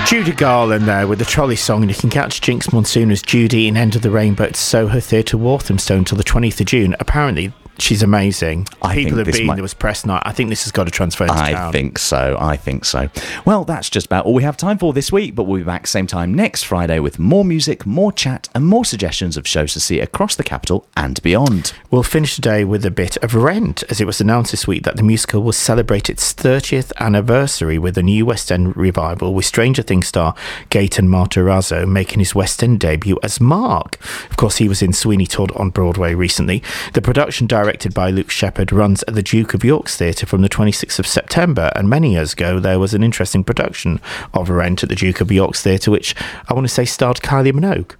Judy Garland there with the Trolley Song, and you can catch Jinx Monsoon as Judy in End of the Rainbow at Soho Theatre, Walthamstow until the 20th of June. Apparently, she's amazing. People have been. There was press night. I think this has got to transfer into town. I think so. Well, that's just about all we have time for this week, but we'll be back same time next Friday with more music, more chat, and more suggestions of shows to see across the capital and beyond. We'll finish today with a bit of Rent, as it was announced this week that the musical will celebrate its 30th anniversary with a new West End revival, with Stranger Things star Gaten Matarazzo making his West End debut as Mark. Of course, he was in Sweeney Todd on Broadway recently. The production, directed by Luke Shepherd, runs at the Duke of York's Theatre from the 26th of September, and many years ago there was an interesting production of Rent at the Duke of York's Theatre, which I want to say starred Kylie Minogue.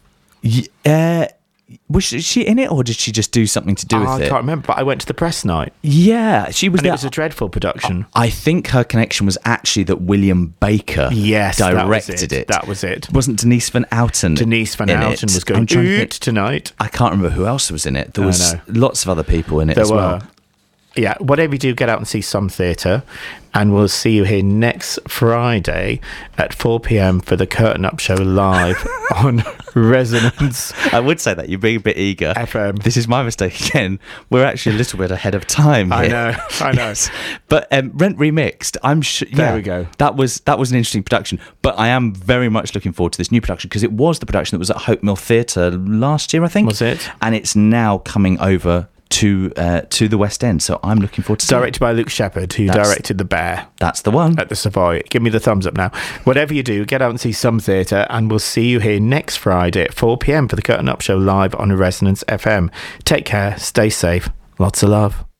Was she in it, or did she just do something to do with it? I can't remember, but I went to the press night. Yeah, she was there. It was a dreadful production. I think her connection was actually that William Baker directed it. That was it. Wasn't Denise Van Outen? Denise Van Outen was going to it tonight. I can't remember who else was in it. There was lots of other people in it as well. Yeah, whatever you do, get out and see some theatre, and we'll see you here next Friday at 4 p.m. for the Curtain Up Show live on Resonance. I would say that you're being a bit eager. FM. This is my mistake again. We're actually a little bit ahead of time here. I know. Yes. But Rent Remixed, I'm sure. There we go. That was an interesting production. But I am very much looking forward to this new production, because it was the production that was at Hope Mill Theatre last year, I think. Was it? And it's now coming over to the West End, so I'm looking forward to seeing it. Directed by Luke Shepherd, who directed The Bear. That's the one. At the Savoy. Give me the thumbs up now. Whatever you do, get out and see some theatre, and we'll see you here next Friday at 4 p.m. for the Curtain Up Show live on Resonance FM. Take care, stay safe, lots of love.